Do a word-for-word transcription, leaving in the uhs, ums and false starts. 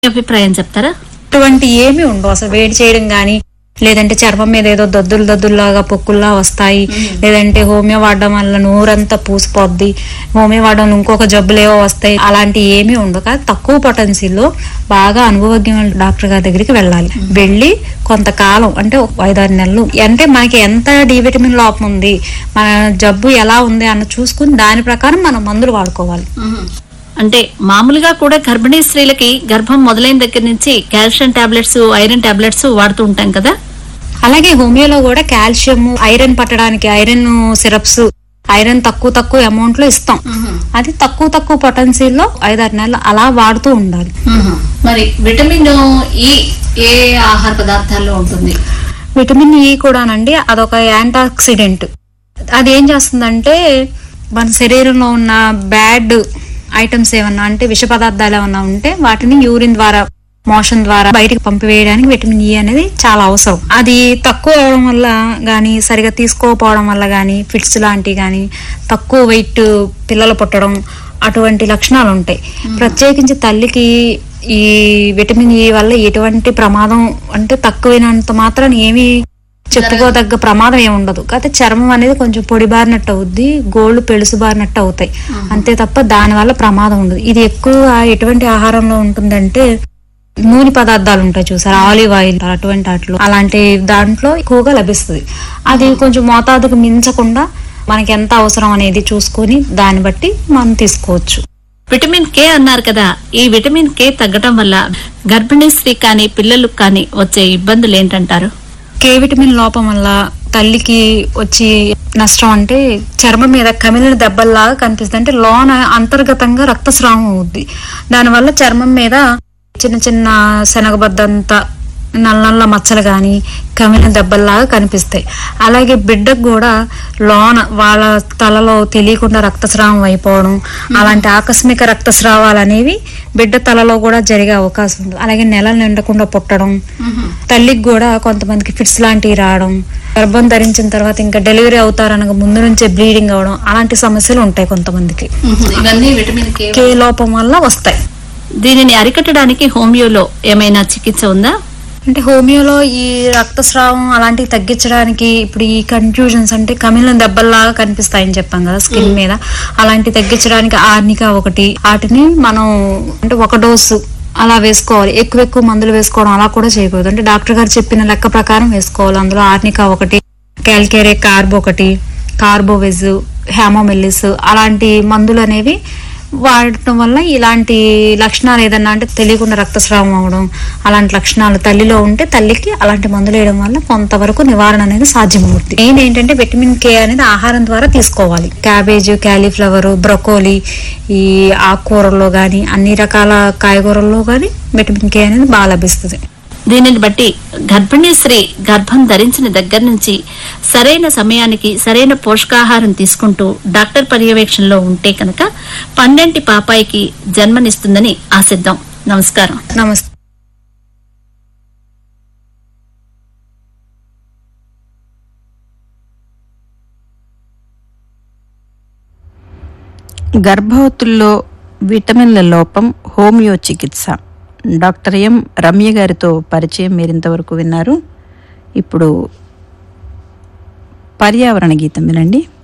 అభిప్రాయం చెప్తారా? అటువంటి ఏమి ఉండవు అసలు. వేడి చేయడం గానీ లేదంటే చర్మం మీద ఏదో దద్దులు దద్దుల్లాగా పొక్కుల్లా వస్తాయి, లేదంటే హోమియో వాడడం వల్ల నూరంతా పూసిపోద్ది, హోమియో వాడడం ఇంకొక జబ్బులేవో వస్తాయి, అలాంటి ఏమీ ఉండవు. కానీ తక్కువ పొటెన్సీలో బాగా అనుభవజ్ఞమైన డాక్టర్ గారి దగ్గరికి వెళ్ళాలి. వెళ్ళి కొంతకాలం అంటే ఒక ఐదారు నెలలు అంటే మనకి ఎంత డి విటమిన్ లోపం ఉంది, మన జబ్బు ఎలా ఉంది అన్న చూసుకుని దాని ప్రకారం మనం మందులు వాడుకోవాలి. అంటే మామూలుగా కూడా గర్భిణీ స్త్రీలకి గర్భం మొదలైన దగ్గర నుంచి కాల్షియం టాబ్లెట్స్, ఐరన్ టాబ్లెట్స్ వాడుతూ ఉంటాం కదా. అలాగే హోమియోలో కూడా కాల్షియం, ఐరన్ పట్టడానికి ఐరన్ సిరప్స్, ఐరన్ తక్కువ తక్కువ అమౌంట్ లో ఇస్తాం. అది తక్కువ తక్కువ పొటెన్సీల్లో ఐదారు నెలలు అలా వాడుతూ ఉండాలి. మరి విటమిన్ ఈ ఏ ఆహార పదార్థాల్లో ఉంటుంది? విటమిన్ ఈ కూడానండి అదొక యాంటాక్సిడెంట్. అది ఏం చేస్తుందంటే మన శరీరంలో ఉన్న బ్యాడ్ ఐటమ్స్ ఏమన్నా అంటే విష పదార్థాలు ఏమన్నా ఉంటే వాటిని యూరిన్ ద్వారా, మోషన్ ద్వారా బయటకు పంపివేయడానికి విటమిన్ ఈ అనేది చాలా అవసరం. అది తక్కువ అవడం వల్ల గానీ, సరిగా తీసుకోకపోవడం వల్ల గానీ, ఫిట్స్ లాంటివి గానీ, తక్కువ వెయిట్ పిల్లలు పుట్టడం అటువంటి లక్షణాలు ఉంటాయి. ప్రత్యేకించి తల్లికి ఈ విటమిన్ ఈ వల్ల ఎటువంటి ప్రమాదం అంటే తక్కువైనంత మాత్రం ఏమీ చెప్పుకోదగ్గ ప్రమాదం ఏమి ఉండదు. కాకపోతే చర్మం అనేది కొంచెం పొడిబారినట్టు అవుద్ది, గోళ్లు పెళుసుబారినట్టు అవుతాయి అంతే తప్ప దాని వల్ల ప్రమాదం ఉండదు. ఇది ఎక్కువ ఎటువంటి ఆహారంలో ఉంటుందంటే నూనె పదార్థాలు ఉంటాయి చూసారు, ఆలివ్ ఆయిల్ అటువంటి వాటిలో, అలాంటి దాంట్లో ఎక్కువగా లభిస్తుంది. అది కొంచెం మోతాదుకు మించకుండా మనకి ఎంత అవసరం అనేది చూసుకొని దాన్ని బట్టి మనం తీసుకోవచ్చు. విటమిన్ కే అన్నారు కదా, ఈ విటమిన్ కే తగ్గడం వల్ల గర్భిణీ స్త్రీ కానీ పిల్లలకు కానీ వచ్చే ఇబ్బందులు ఏంటంటారు? కే విటమిన్ లోపం వల్ల తల్లికి వచ్చి నష్టం అంటే చర్మం మీద కమిలిన దెబ్బల్లాగా కనిపిస్తుంది. అంటే లోన అంతర్గతంగా రక్తస్రావం అవుద్ది. దానివల్ల చర్మం మీద చిన్న చిన్న శనగబద్దంతా నల్ల నల్ల మచ్చలు గాని కమిలిన దెబ్బల్లాగా కనిపిస్తాయి. అలాగే బిడ్డకు కూడా లోన వాళ్ళ తలలో తెలియకుండా రక్తస్రావం అయిపోవడం, అలాంటి ఆకస్మిక రక్తస్రావాలు అనేవి బిడ్డ తలలో కూడా జరిగే అవకాశం ఉంది. అలాగే నెలలు నిండకుండా పుట్టడం, తల్లికి కూడా కొంతమందికి ఫిట్స్ లాంటివి రావడం, గర్భం ధరించిన తర్వాత ఇంకా డెలివరీ అవుతారనగా ముందు నుంచే బ్లీడింగ్ అవడం, అలాంటి సమస్యలు ఉంటాయి కొంతమందికి. ఇవన్నీ విటమిన్ కే లోపం వల్ల వస్తాయి. దీనిని అరికట్టడానికి హోమియోలో ఏమైనా చికిత్స ఉందా? అంటే హోమియోలో ఈ రక్తస్రావం అలాంటివి తగ్గించడానికి ఇప్పుడు ఈ కన్ఫ్యూజన్స్ అంటే కమిలిన దెబ్బల్లాగా కనిపిస్తాయని చెప్పాం కదా స్కిన్ మీద, అలాంటివి తగ్గించడానికి ఆర్నికా ఒకటి, వాటిని మనం అంటే ఒక డోసు అలా వేసుకోవాలి. ఎక్కువ ఎక్కువ మందులు వేసుకోవడం అలా కూడా చేయకూడదు. అంటే డాక్టర్ గారు చెప్పిన లెక్క ప్రకారం వేసుకోవాలి. అందులో ఆర్నికా ఒకటి, క్యాల్కేరే కార్బ్ ఒకటి, కార్బోవెజ్, హ్యామోమెల్లిస్ అలాంటి మందులు అనేవి వాడటం వల్ల ఇలాంటి లక్షణాలు ఏదన్నా అంటే తెలియకుండా రక్తస్రావం అవడం అలాంటి లక్షణాలు తల్లిలో ఉంటే తల్లికి అలాంటి మందులు వేయడం వల్ల కొంతవరకు నివారణ అనేది సాధ్యమవుతుంది. మెయిన్ ఏంటంటే విటమిన్ కే అనేది ఆహారం ద్వారా తీసుకోవాలి. క్యాబేజ్, క్యాలీఫ్లవర్, బ్రొకోలీ, ఈ ఆకుకూరల్లో గాని అన్ని రకాల కాయగూరల్లో గాని విటమిన్ కే అనేది బాగా లభిస్తుంది. దీనిని బట్టి గర్భిణీ స్త్రీ గర్భం ధరించిన దగ్గర నుంచి సరైన సమయానికి సరైన పోషకాహారం తీసుకుంటూ డాక్టర్ పర్యవేక్షణలో ఉంటే కనుక పన్నెంటి పాపాయికి జన్మనిస్తుందని ఆశిద్దాం. నమస్కారం. నమస్తే. గర్భవతుల్లో విటమిన్ల లోపం, హోమియో చికిత్స, డాక్టర్ ఎం రమ్య గారితో పరిచయం మీరింతవరకు విన్నారు. ఇప్పుడు పర్యావరణ గీతం వినండి.